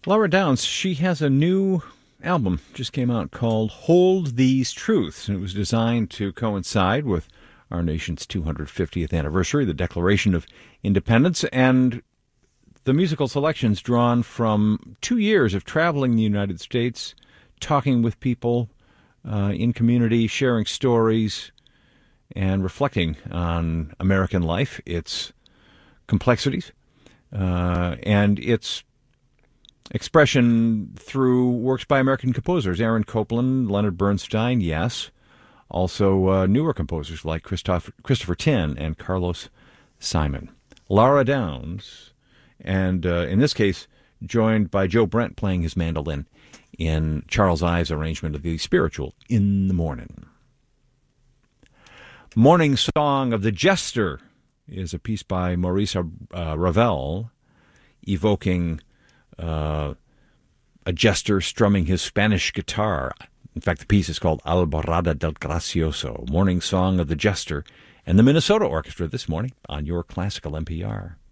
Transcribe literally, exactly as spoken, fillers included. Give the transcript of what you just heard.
Laura Downs, she has a new album, just came out, called Hold These Truths. And it was designed to coincide with our nation's two hundred fiftieth anniversary, the Declaration of Independence, and the musical selections drawn from two years of traveling the United States, talking with people uh, in community, sharing stories, and reflecting on American life, its complexities, uh, and its expression through works by American composers, Aaron Copland, Leonard Bernstein, yes, also uh, newer composers like Christoph, Christopher Tin and Carlos Simon. Laura Downs, and uh, in this case, joined by Joe Brent playing his mandolin in Charles Ives' arrangement of the spiritual In the Morning. Morning Song of the Jester is a piece by Maurice uh, Ravel, evoking uh, a jester strumming his Spanish guitar. In fact, the piece is called Alborada del Gracioso, Morning Song of the Jester, and the Minnesota Orchestra this morning on your Classical N P R.